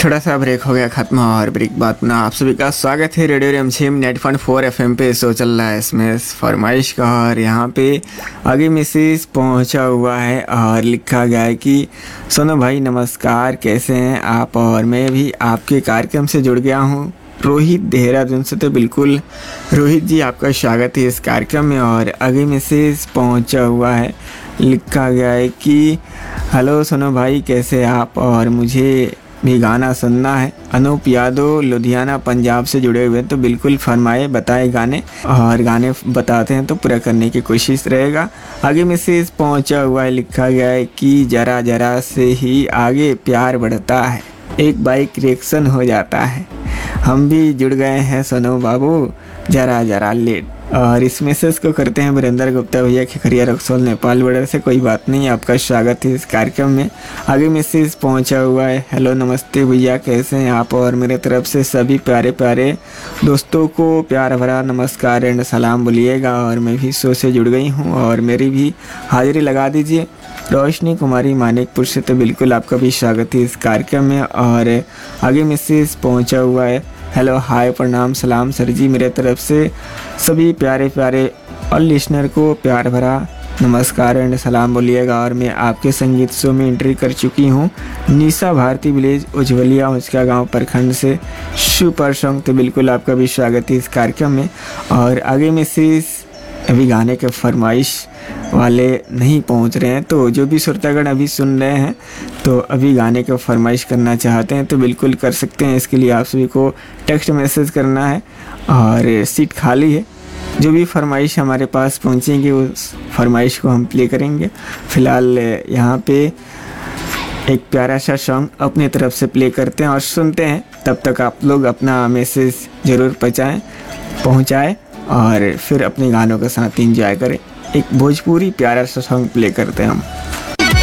छोटा सा ब्रेक हो गया खत्म और ब्रेक बाद में आप सभी का स्वागत है रेडियो रिमझिम 90.4 FM पे। शो चल रहा है इसमें फरमाइश का और यहाँ पे आगे मैसेज पहुँचा हुआ है और लिखा गया है कि सोनू भाई नमस्कार, कैसे हैं आप। और मैं भी आपके कार्यक्रम से जुड़ गया हूँ रोहित देहरादून से। तो बिल्कुल रोहित जी, आपका स्वागत है इस कार्यक्रम में। और आगे मैसेज पहुँचा हुआ है, लिखा गया है कि हेलो सोनू भाई, कैसे आप और मुझे भी गाना सुनना है। अनूप यादव लुधियाना पंजाब से जुड़े हुए हैं। तो बिल्कुल फरमाए, बताए गाने और गाने बताते हैं तो पूरा करने की कोशिश रहेगा। आगे मैसेज पहुंचा हुआ है, लिखा गया है कि जरा जरा से ही आगे प्यार बढ़ता है, एक बाइक रिएक्शन हो जाता है। हम भी जुड़ गए हैं सोनू बाबू, जरा जरा लेट। और इस मैसेज को करते हैं वीरेंद्र गुप्ता भैया खिखरिया रक्सौल नेपाल बॉर्डर से। कोई बात नहीं, आपका स्वागत है इस कार्यक्रम में। आगे मैसेज पहुंचा हुआ है, हेलो नमस्ते भैया, कैसे हैं आप। और मेरे तरफ से सभी प्यारे प्यारे दोस्तों को प्यार भरा नमस्कार एंड सलाम बोलिएगा। और मैं भी शो से जुड़ गई हूँ और मेरी भी हाजिरी लगा दीजिए। रोशनी कुमारी मानिकपुर से। तो बिल्कुल आपका भी स्वागत है इस कार्यक्रम में। और आगे मैसेज पहुंचा हुआ है, हेलो हाय प्रणाम सलाम सर जी, मेरे तरफ से सभी प्यारे प्यारे और लिसनर को प्यार भरा नमस्कार एंड सलाम बोलिएगा। और मैं आपके संगीत शो में एंट्री कर चुकी हूँ निशा भारती विलेज उज्जवलिया उसका गांव प्रखंड से। Super song. तो बिल्कुल आपका भी स्वागत है इस कार्यक्रम में। और आगे मैसेज अभी गाने के फरमाइश वाले नहीं पहुंच रहे हैं, तो जो भी श्रोतागण अभी सुन रहे हैं तो अभी गाने का फरमाइश करना चाहते हैं तो बिल्कुल कर सकते हैं। इसके लिए आप सभी को टेक्स्ट मैसेज करना है और सीट खाली है। जो भी फरमाइश हमारे पास पहुंचेंगे उस फरमाइश को हम प्ले करेंगे। फ़िलहाल यहाँ पे एक प्यारा सा सॉन्ग अपनी तरफ से प्ले करते हैं और सुनते हैं। तब तक आप लोग अपना मैसेज ज़रूर पहुँचाएँ और फिर अपने गानों के साथ एंजॉय करें। एक भोजपुरी प्यारा सा सॉन्ग प्ले करते हैं हम।